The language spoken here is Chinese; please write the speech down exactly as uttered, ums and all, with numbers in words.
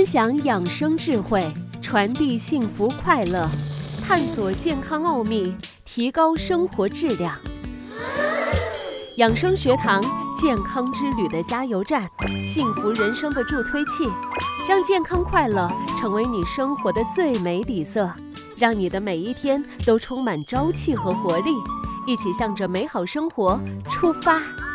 享养生智慧，传递幸福快乐，探索健康奥秘，提高生活质量。养生学堂，健康之旅的加油站，幸福人生的助推器，让健康快乐成为你生活的最美底色，让你的每一天都充满朝气和活力。一起向着美好生活出发。